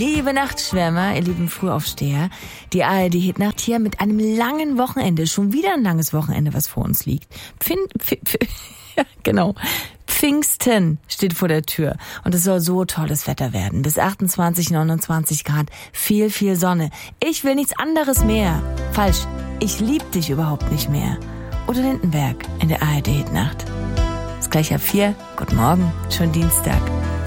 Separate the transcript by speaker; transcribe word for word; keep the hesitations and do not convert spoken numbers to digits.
Speaker 1: Liebe Nachtschwärmer, ihr lieben Frühaufsteher, die A R D-Hitnacht hier mit einem langen Wochenende, schon wieder ein langes Wochenende, was vor uns liegt. Pfin, Pf, Pf, ja, genau. Pfingsten steht vor der Tür und es soll so tolles Wetter werden. Bis achtundzwanzig, neunundzwanzig Grad, viel, viel Sonne. Ich will nichts anderes mehr. Falsch, ich lieb dich überhaupt nicht mehr. Udo Lindenberg in der A R D-Hitnacht. Ist gleich ab vier. Guten Morgen, schon Dienstag.